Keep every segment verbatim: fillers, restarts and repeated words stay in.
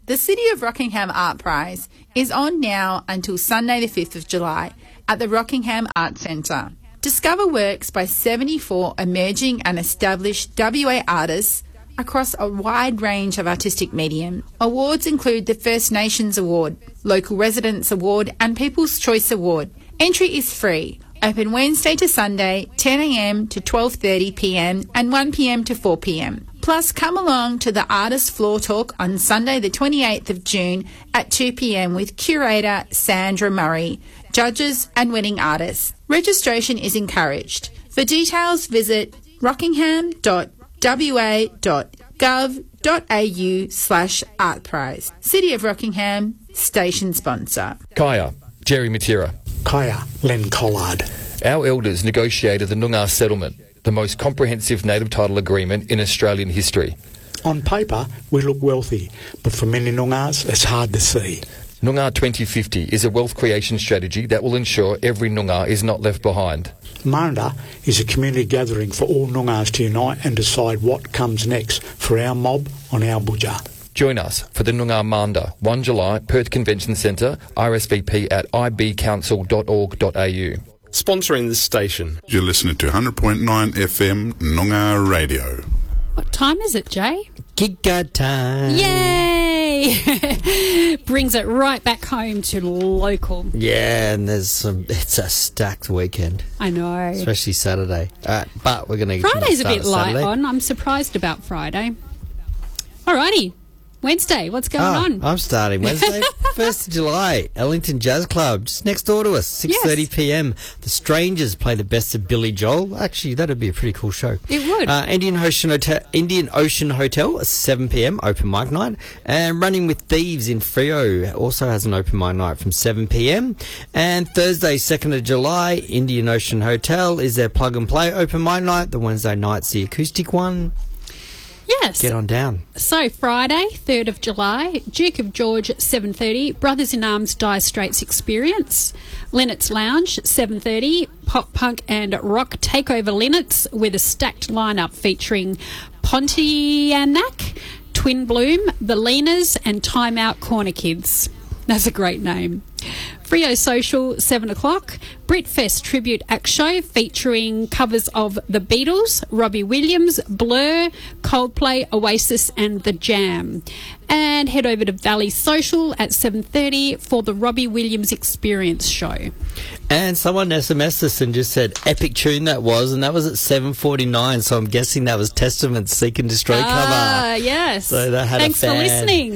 The City of Rockingham Art Prize is on now until Sunday the fifth of July at the Rockingham Arts Centre. Discover works by seventy-four emerging and established W A artists across a wide range of artistic medium. Awards include the First Nations Award, Local Residents Award and People's Choice Award. Entry is free. Open Wednesday to Sunday, ten a m to twelve thirty p m and one p m to four p m. Plus, come along to the Artist Floor Talk on Sunday the twenty-eighth of June at two p m with curator Sandra Murray, judges and winning artists. Registration is encouraged. For details, visit rockingham dot w a dot gov dot a u slash art prize. City of Rockingham, station sponsor. Kaya, Jerry Matera. Kaya, Len Collard. Our elders negotiated the Noongar settlement, the most comprehensive native title agreement in Australian history. On paper, we look wealthy, but for many Noongars, it's hard to see. Noongar twenty fifty is a wealth creation strategy that will ensure every Noongar is not left behind. Maranda is a community gathering for all Noongars to unite and decide what comes next for our mob on our budja. Join us for the Noongar Manda, the first of July, Perth Convention Centre, R S V P at i b council dot org dot a u. Sponsoring this station. You're listening to one hundred point nine F M Noongar Radio. What time is it, Jay? Giga time. Yay! Brings it right back home to local. Yeah, and there's some. It's a stacked weekend. I know. Especially Saturday. Uh, but we're going to Friday's a bit light Saturday. on. I'm surprised about Friday. Alrighty. Wednesday, what's going oh, on? I'm starting Wednesday, first of July, Ellington Jazz Club, just next door to us, six thirty p m. The Strangers play the best of Billy Joel. Actually, that'd be a pretty cool show. It would. Uh, Indian Ocean Hotel, Indian Ocean Hotel, seven p m, open mic night. And Running with Thieves in Freo also has an open mic night from seven p m. And Thursday, second of July, Indian Ocean Hotel is their plug and play open mic night. The Wednesday night's the acoustic one. Yes. Get on down. So Friday, third of July, Duke of George, seven thirty, Brothers in Arms Dire Straits Experience, Linnets Lounge, seven thirty, Pop Punk and Rock Takeover Linnets with a stacked lineup featuring Pontianak, Twin Bloom, The Leaners and Time Out Corner Kids. That's a great name. Freo Social, seven o'clock. Britfest Tribute Act Show featuring covers of The Beatles, Robbie Williams, Blur, Coldplay, Oasis and The Jam. And head over to Valley Social at seven thirty for the Robbie Williams Experience Show. And someone S M S'd us and just said, epic tune that was, and that was at seven forty-nine, so I'm guessing that was Testament's Seek and Destroy cover. Ah, yes. So that had Thanks a fan. for listening.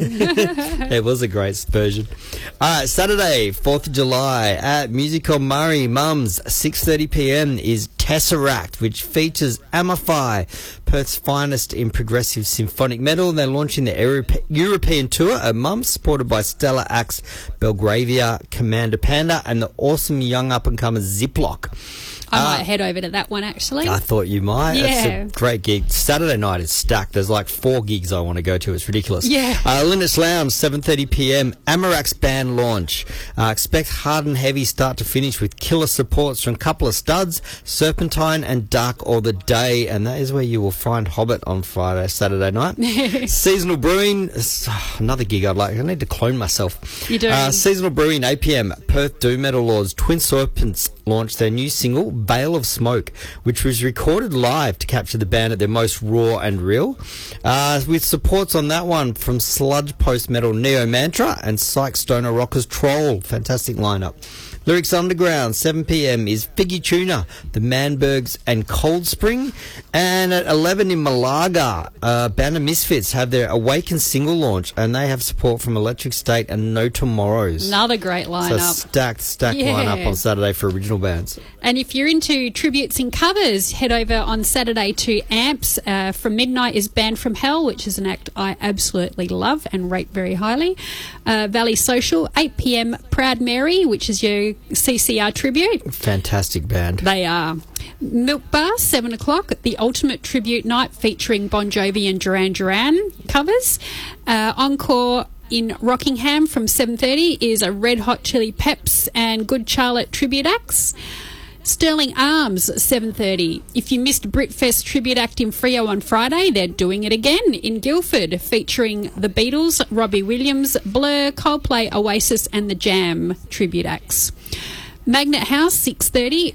It was a great version. All right, Saturday, fourth of July, at Music on Murray, Mums, six thirty p m is Tesseract, which features Amify, Perth's finest in progressive symphonic metal. They're launching the Europe- European tour at Mums, supported by Stellar Acts, Belgravia, Commander Panda, and the awesome young up-and-comers Ziploc. I Uh, might head over to that one, actually. I thought you might. Yeah. It's a great gig. Saturday night is stacked. There's like four gigs I want to go to. It's ridiculous. Yeah. Uh, Linnets Lounge, seven thirty p m. Amarax band launch. Uh, expect hard and heavy start to finish with killer supports from a couple of studs, Serpentine and Dark All the Day. And that is where you will find Hobbit on Friday, Saturday night. Seasonal Brewing, oh, another gig I'd like. I need to clone myself. You do. Uh, Seasonal Brewing, eight p m. Perth Doom Metal Lords, Twin Serpents launched their new single, Veil of Smoke, which was recorded live to capture the band at their most raw and real. Uh, with supports on that one from sludge post-metal Neo Mantra and Psych Stoner Rockers Troll. Fantastic lineup. Lyrics Underground, seven p m is Figgy Tuna, the Manbergs and Cold Spring. And at eleven in Malaga, uh, Band of Misfits have their Awaken single launch, and they have support from Electric State and No Tomorrows. Another great So lineup. stacked, stacked Yeah. lineup on Saturday for original bands. And if you're into tributes and covers, head over on Saturday to Amps. Uh, from midnight is Band from Hell, which is an act I absolutely love and rate very highly. Uh, Valley Social, eight p m, Proud Mary, which is your C C R tribute. Fantastic band. They are. Milk Bar, seven o'clock, the ultimate tribute night featuring Bon Jovi and Duran Duran covers. Uh, Encore in Rockingham from seven thirty is a Red Hot Chili Peps and Good Charlotte tribute acts. Sterling Arms, seven thirty. If you missed Britfest Tribute Act in Freo on Friday, they're doing it again in Guildford, featuring the Beatles, Robbie Williams, Blur, Coldplay, Oasis and The Jam tribute acts. Magnet House, six thirty.